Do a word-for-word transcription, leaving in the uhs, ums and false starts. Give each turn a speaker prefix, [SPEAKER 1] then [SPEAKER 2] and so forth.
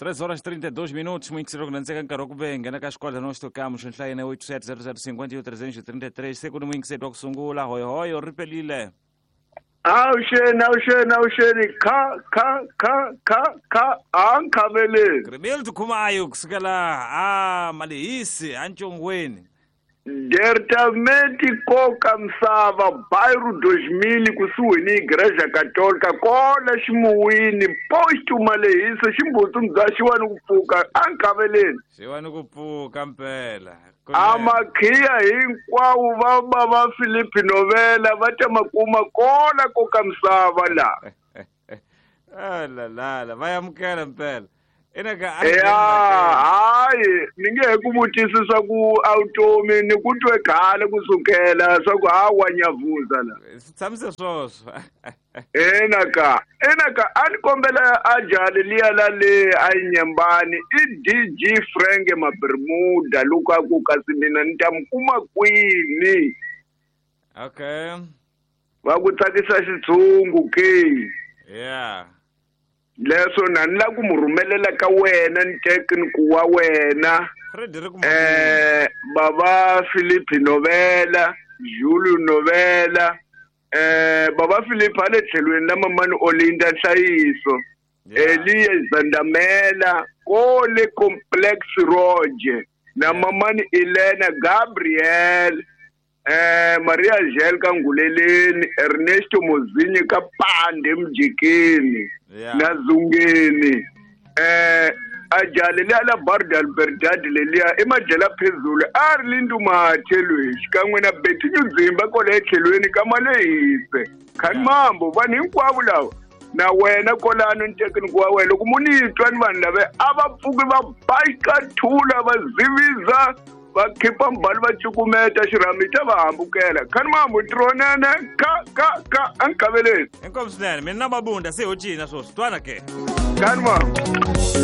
[SPEAKER 1] três horas e trinta e dois minutos, muito logo na nkarhi wa ku venga na ka xikodla no xi tokamo xi hlayene oito sete zero zero cinco zero três three three siku ni muingiseli wa ku sungula hoyohoyo ri pelile.
[SPEAKER 2] Awusheni awusheni awusheni kha kha kha kha kha ankhaveleni.
[SPEAKER 1] Grimil tukhumayo kusukela a malehisi anchongweni.
[SPEAKER 2] Departamenti koka misava Bairro dois mil kusuhi ni Igreja Católica kona ximuwini posto malehisi ximbutsu bya xiwani ku pfuka ankhaveleni.
[SPEAKER 1] Xiwani ku pfuka mpela.
[SPEAKER 2] Amakhiya hinkwawo va ba va Philippe Novela va ta makuma kona koka misava la.
[SPEAKER 1] Ah la la la vayamukela mpela. Enaka
[SPEAKER 2] ya hayi ni nge ku vutisisa ku automi ni ku twe khale kusukela swa ku hawa nyavuza la.
[SPEAKER 1] Tsamise swoswo.
[SPEAKER 2] Enaka enaka a ni kombela ajali liya la le a Nyembani i D G Frank Mabermuda luka ku kasi mina ni ta mukuma kwini.
[SPEAKER 1] Okay.
[SPEAKER 2] Va ku tsakisa xitshungu ke.
[SPEAKER 1] Yeah.
[SPEAKER 2] Leso na ni la ku murumelela ka wena ni tekniku wa wena eh baba Philippe Novela, Julio Novela, eh baba Philippe ale tlhelweni la mamani Olinda Nhlayiso, Elias Zandamela kole complex Roge na mamani Elena Gabriel, eh Maria Gel Kanguleleni, Ernesto Mozinyi ka Pande Mjikini.
[SPEAKER 1] Yeah.
[SPEAKER 2] Na Zungeni eh ajali la Barda Albertad lelia emajela phezulu arlindu mathelwe xikan'we na Betty Nzimba kole ethelweni ka malehise khani mambo vanhu hinkwavo lawa na wena kolano ntekeni wa wena loko munitwa ni vanhu lava a va pfuki va baka thula va ziviza va khipa mbali va cukumeta xirhami ta va hambukela khani mambo tronene ka ka ka ankhaveleni.
[SPEAKER 1] Inkosi swinene mina na Mabunda se ho cina swoswo twana ke.
[SPEAKER 2] Khani mambo.